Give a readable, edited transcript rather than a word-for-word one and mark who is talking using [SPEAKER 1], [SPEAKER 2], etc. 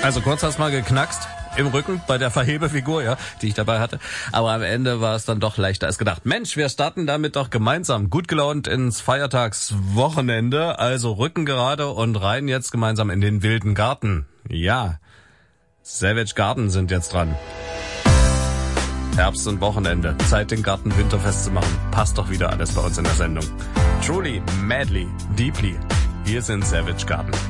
[SPEAKER 1] Also kurz hat's mal geknackst im Rücken bei der Verhebefigur, ja, die ich dabei hatte. Aber am Ende war es dann doch leichter als gedacht. Mensch, wir starten damit doch gemeinsam gut gelaunt ins Feiertagswochenende. Also Rücken gerade und rein jetzt gemeinsam in den wilden Garten. Ja, Savage Garden sind jetzt dran. Herbst und Wochenende. Zeit, den Garten winterfest zu machen. Passt doch wieder alles bei uns in der Sendung. Truly, madly, deeply. Wir sind Savage Garden.